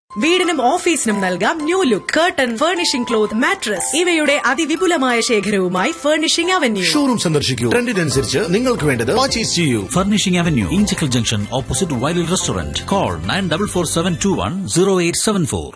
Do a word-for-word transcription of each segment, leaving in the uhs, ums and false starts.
വീടിനും ഓഫീസിനും നൽകാം new look. Curtain, furnishing cloth, mattress ഇവയുടെ അതിവിപുലമായ ശേഖരവുമായി ഫർണിഷിംഗ് അവന്യൂ. ഷോറൂം സന്ദർശിക്കൂ. ട്രെൻഡിനനുസരിച്ച് നിങ്ങൾക്ക് വേണ്ടത് പർച്ചേസ് ചെയ്യൂ. Furnishing avenue, Inchakkal junction, opposite വൈലിൽ restaurant. Call nine double four seven to one zero eight seven four.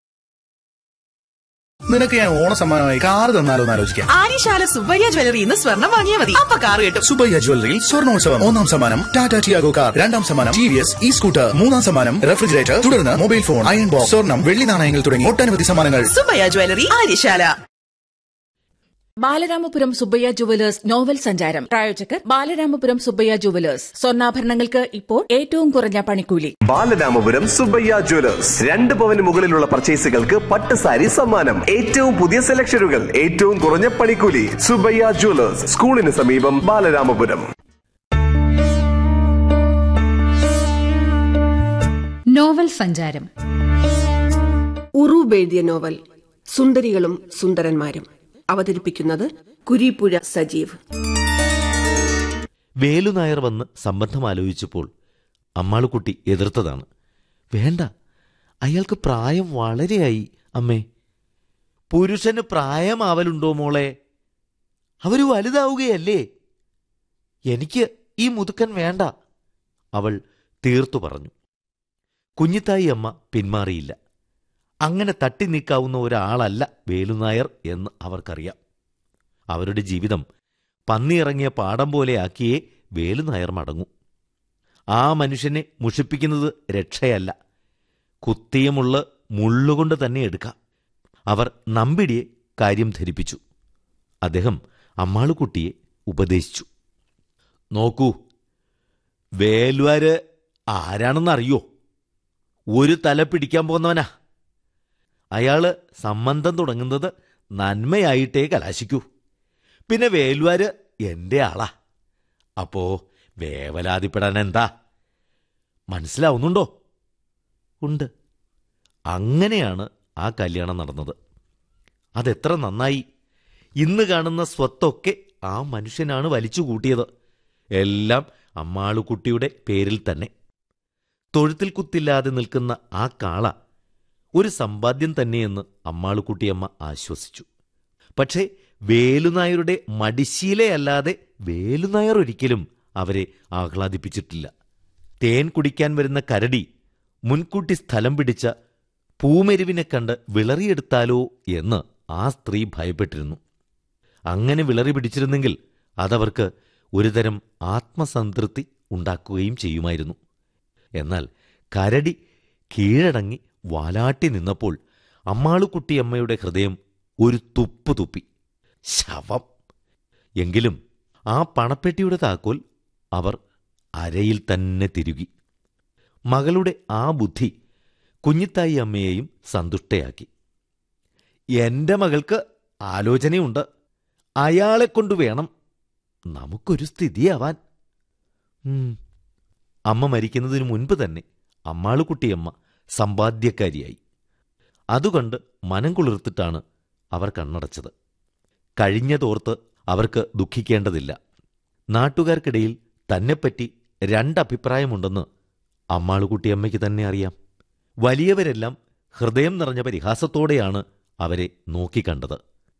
നിനക്ക് ഞാൻ ഓണസമ്മാനമായി കാർ തന്നാലോ എന്ന് ആലോചിക്കാം. ആര്യശാല സുബ്ബയ്യ ജ്വല്ലറി ഇന്ന് സ്വർണ്ണം വാങ്ങിയാൽ മതി, അപ്പൊ കാർ കിട്ടും. സുബ്ബയ്യ ജ്വല്ലറിയിൽ സ്വർണ്ണോത്സവം. ഒന്നാം സമ്മാനം ടാറ്റ ടിയാഗോ കാർ, രണ്ടാം സമ്മാനം T V S E scooter, മൂന്നാം സമ്മാനം റെഫ്രിജറേറ്റർ, തുടർന്ന് മൊബൈൽ ഫോൺ, അയൺ ബോക്സ്, സ്വർണ്ണം, വെള്ളി നാണയങ്ങൾ തുടങ്ങി ഒട്ടനവധി സമ്മാനങ്ങൾ. Subbaiah jewellery, Aryasala. Balaramapuram Subbaiah jewellers novel സഞ്ചാരം. പ്രായോജകർ ബാലരാമപുരം സുബ്ബയ്യ ജുവലേഴ്സ്. സ്വർണ്ണാഭരണങ്ങൾക്ക് ഇപ്പോൾ ഏറ്റവും കുറഞ്ഞ പണിക്കൂലി. ബാലരാമപുരം സുബ്ബയ്യ ജുവലേഴ്സ്. രണ്ട് പവന് മുകളിലുള്ള പർച്ചേസുകൾക്ക് പട്ട് സാരി സമ്മാനം. ഏറ്റവും പുതിയ സെലക്ഷനുകൾ, ഏറ്റവും കുറഞ്ഞ പണിക്കൂലി. സുബ്ബയ്യ ജുവലേഴ്സ്, സ്കൂളിന് സമീപം, ബാലരാമപുരം. നോവൽ സഞ്ചാരം. ഉറൂബ് എഴുതിയ നോവൽ സുന്ദരികളും സുന്ദരന്മാരും. അവതരിപ്പിക്കുന്നത് കുരീപ്പുഴ സജീവ്. വേലുനായർ വന്ന് സംബന്ധം ആലോചിച്ചപ്പോൾ അമ്മാളുകുട്ടി എതിർത്തതാണ്. വേണ്ട, അയാൾക്ക് പ്രായം വളരെയായി അമ്മേ. പുരുഷന് പ്രായമാവലുണ്ടോ മോളെ? അവര് വലുതാവുകയല്ലേ. എനിക്ക് ഈ മുതുക്കൻ വേണ്ട, അവൾ തീർത്തു പറഞ്ഞു. കുഞ്ഞിത്തായി അമ്മ പിന്മാറിയില്ല. അങ്ങനെ തട്ടി നീക്കാവുന്ന ഒരാളല്ല വേലുനായർ എന്ന് അവർക്കറിയാം. അവരുടെ ജീവിതം പന്നിയിറങ്ങിയ പാടം പോലെയാക്കിയേ വേലുനായർ മടങ്ങൂ. ആ മനുഷ്യനെ മുഷിപ്പിക്കുന്നത് രക്ഷയല്ല, കുത്തിയമുള്ള മുള്ളുകൊണ്ട് തന്നെ എടുക്കാം. അവർ നമ്പിടിയെ കാര്യം ധരിപ്പിച്ചു. അദ്ദേഹം അമ്മാളുകുട്ടിയെ ഉപദേശിച്ചു. നോക്കൂ, വേലുവാര് ആരാണെന്നറിയോ? ഒരു തല പിടിക്കാൻ പോന്നവനാ. അയാള് സംബന്ധം തുടങ്ങുന്നത് നന്മയായിട്ടേ കലാശിക്കൂ. പിന്നെ വേലുവാര് എന്റെ ആളാ. അപ്പോ വേവലാതിപ്പെടാൻ എന്താ? മനസ്സിലാവുന്നുണ്ടോ? ഉണ്ട്. അങ്ങനെയാണ് ആ കല്യാണം നടന്നത്. അതെത്ര നന്നായി. ഇന്ന് കാണുന്ന സ്വത്തൊക്കെ ആ മനുഷ്യനാണ് വലിച്ചു കൂട്ടിയത്. എല്ലാം അമ്മാളുകുട്ടിയുടെ പേരിൽ തന്നെ. തൊഴുത്തിൽ കുത്തില്ലാതെ നിൽക്കുന്ന ആ കാള ഒരു സമ്പാദ്യം തന്നെയെന്ന് അമ്മാളുകുട്ടിയമ്മ ആശ്വസിച്ചു. പക്ഷേ വേലുനായരുടെ മടിശീലയല്ലാതെ വേലുനായർ ഒരിക്കലും അവരെ ആഹ്ലാദിപ്പിച്ചിട്ടില്ല. തേൻ കുടിക്കാൻ വരുന്ന കരടി മുൻകൂട്ടി സ്ഥലം പിടിച്ച പൂമെരുവിനെ കണ്ട് വിളറിയെടുത്താലോ എന്ന് ആ സ്ത്രീ ഭയപ്പെട്ടിരുന്നു. അങ്ങനെ വിളറി പിടിച്ചിരുന്നെങ്കിൽ അതവർക്ക് ഒരുതരം ആത്മസംതൃപ്തി ഉണ്ടാക്കുകയും ചെയ്യുമായിരുന്നു. എന്നാൽ കരടി കീഴടങ്ങി വാലാട്ടി നിന്നപ്പോൾ അമ്മാളുകുട്ടിയമ്മയുടെ ഹൃദയം ഒരു തുപ്പു തുപ്പി. ശവം. എങ്കിലും ആ പണപ്പെട്ടിയുടെ താക്കോൽ അവർ അരയിൽ തന്നെ തിരുകി. മകളുടെ ആ ബുദ്ധി കുഞ്ഞിത്തായി അമ്മയെയും സന്തുഷ്ടയാക്കി. എന്റെ മകൾക്ക് ആലോചനയുണ്ട്. അയാളെക്കൊണ്ടു വേണം നമുക്കൊരു സ്ഥിതിയാവാൻ. അമ്മ മരിക്കുന്നതിനു മുൻപ് തന്നെ അമ്മാളുകുട്ടിയമ്മ സമ്പാദ്യക്കാരിയായി. അതുകൊണ്ട് മനം കുളിർത്തിട്ടാണ് അവർ കണ്ണടച്ചത്. കഴിഞ്ഞതോർത്ത് അവർക്ക് ദുഃഖിക്കേണ്ടതില്ല. നാട്ടുകാർക്കിടയിൽ തന്നെപ്പറ്റി രണ്ടഭിപ്രായമുണ്ടെന്ന് അമ്മാളുകുട്ടിയമ്മയ്ക്ക് തന്നെ അറിയാം. വലിയവരെല്ലാം ഹൃദയം നിറഞ്ഞ പരിഹാസത്തോടെയാണ് അവരെ നോക്കിക്കണ്ടത്.